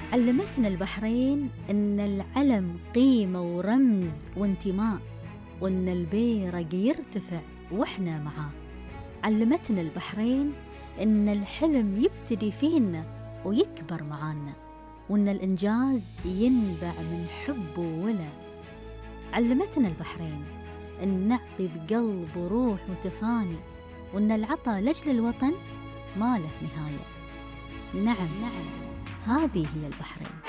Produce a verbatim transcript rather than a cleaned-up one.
علمتنا البحرين إن العلم قيمة ورمز وانتماء، وإن البيرق يرتفع وإحنا معاه. علمتنا البحرين إن الحلم يبتدي فينا ويكبر معانا، وإن الإنجاز ينبع من حب وولا. علمتنا البحرين إن نعطي بقلب وروح وتفاني، وإن العطاء لأجل الوطن ما له نهاية. نعم نعم، هذه هي البحرين.